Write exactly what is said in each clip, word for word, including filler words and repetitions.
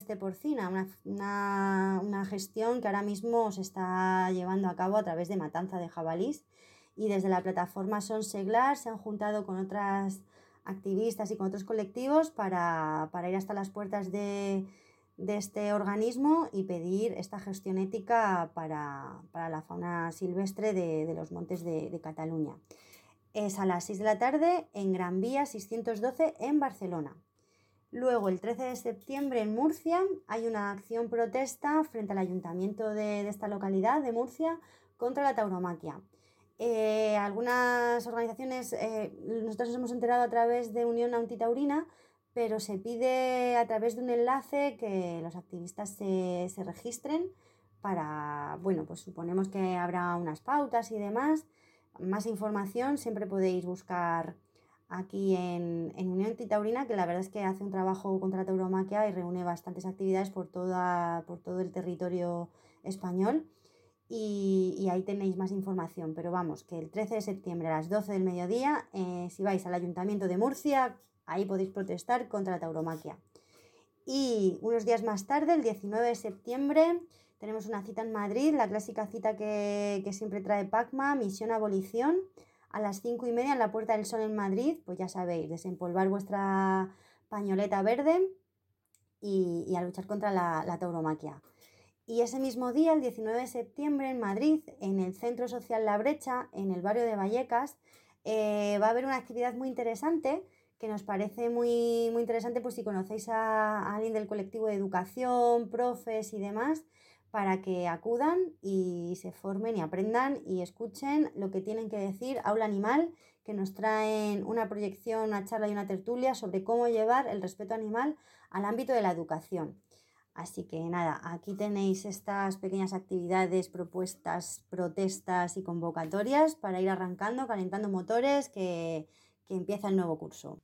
peste porcina, una, una, una gestión que ahora mismo se está llevando a cabo a través de matanza de jabalís, y desde la plataforma Son Seglar se han juntado con otras activistas y con otros colectivos para, para ir hasta las puertas de, de este organismo y pedir esta gestión ética para, para la fauna silvestre de, de los montes de, de Cataluña. Es a las seis de la tarde en Gran Vía seiscientos doce en Barcelona. Luego, el trece de septiembre en Murcia hay una acción protesta frente al ayuntamiento de, de esta localidad de Murcia contra la tauromaquia. Eh, algunas organizaciones, eh, nosotros nos hemos enterado a través de Unión Antitaurina, pero se pide a través de un enlace que los activistas se, se registren para, bueno, pues suponemos que habrá unas pautas y demás. Más información siempre podéis buscar aquí en, en Unión Antitaurina, que la verdad es que hace un trabajo contra la tauromaquia y reúne bastantes actividades por, toda, por todo el territorio español. Y, y ahí tenéis más información, pero vamos, que el trece de septiembre a las doce del mediodía, eh, si vais al Ayuntamiento de Murcia, ahí podéis protestar contra la tauromaquia. Y unos días más tarde, el diecinueve de septiembre, tenemos una cita en Madrid, la clásica cita que, que siempre trae PACMA, Misión Abolición, a las cinco y media en la Puerta del Sol en Madrid. Pues ya sabéis, desempolvar vuestra pañoleta verde y, y a luchar contra la, la tauromaquia. Y ese mismo día, el diecinueve de septiembre, en Madrid, en el Centro Social La Brecha, en el barrio de Vallecas, eh, va a haber una actividad muy interesante que nos parece muy, muy interesante, pues si conocéis a, a alguien del colectivo de educación, profes y demás, para que acudan y se formen y aprendan y escuchen lo que tienen que decir Aula Animal, que nos traen una proyección, una charla y una tertulia sobre cómo llevar el respeto animal al ámbito de la educación. Así que nada, aquí tenéis estas pequeñas actividades, propuestas, protestas y convocatorias para ir arrancando, calentando motores, que, que empieza el nuevo curso.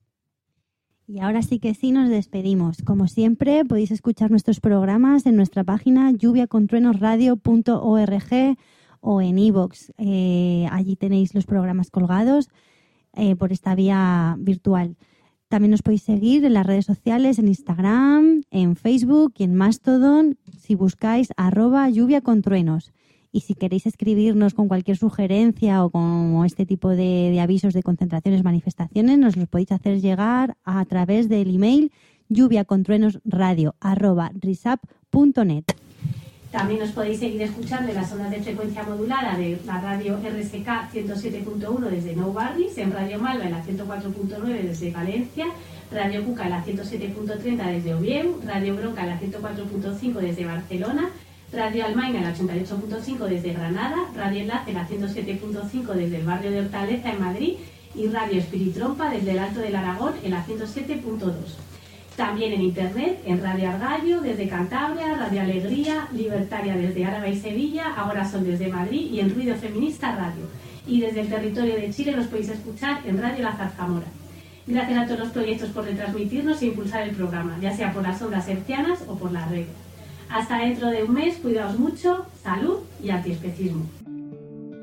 Y ahora sí que sí, nos despedimos. Como siempre, podéis escuchar nuestros programas en nuestra página lluvia con truenos radio punto org o en iVoox. Eh, allí tenéis los programas colgados eh, por esta vía virtual. También nos podéis seguir en las redes sociales, en Instagram, en Facebook y en Mastodon, si buscáis arroba lluvia con truenos. Y si queréis escribirnos con cualquier sugerencia o con este tipo de, de avisos de concentraciones, manifestaciones, nos los podéis hacer llegar a través del email lluviacontruenosradio arroba risap punto net. También os podéis seguir escuchando en las ondas de frecuencia modulada de la radio R S K ciento siete punto uno desde Nou Barris, en Radio Malva en la ciento cuatro punto nueve desde Valencia, Radio Cuca en la ciento siete punto treinta desde Oviedo, Radio Bronca en la ciento cuatro punto cinco desde Barcelona, Radio Almaina en la ochenta y ocho punto cinco desde Granada, Radio Enlace en la ciento siete punto cinco desde el barrio de Hortaleza en Madrid y Radio Espiritrompa desde el Alto del Aragón en la ciento siete punto dos. También en internet, en Radio Argallo, desde Cantabria, Radio Alegría, Libertaria desde Árabe y Sevilla, Ahora Son desde Madrid y en Ruido Feminista Radio. Y desde el territorio de Chile nos podéis escuchar en Radio La Zarzamora. Gracias a todos los proyectos por retransmitirnos e impulsar el programa, ya sea por las ondas hercianas o por las redes. Hasta dentro de un mes, cuidaos mucho, salud y antiespecismo.